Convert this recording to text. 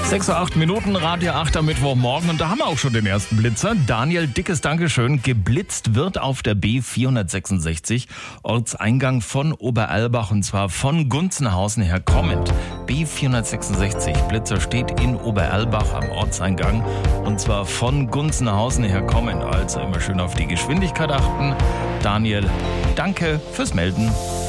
6:08 Radio 8 am Mittwochmorgen und da haben wir auch schon den ersten Blitzer. Daniel, dickes Dankeschön. Geblitzt wird auf der B466, Ortseingang von Oberalbach und zwar von Gunzenhausen her kommend. B466, Blitzer steht in Oberalbach am Ortseingang und zwar von Gunzenhausen her kommend. Also immer schön auf die Geschwindigkeit achten. Daniel, danke fürs Melden.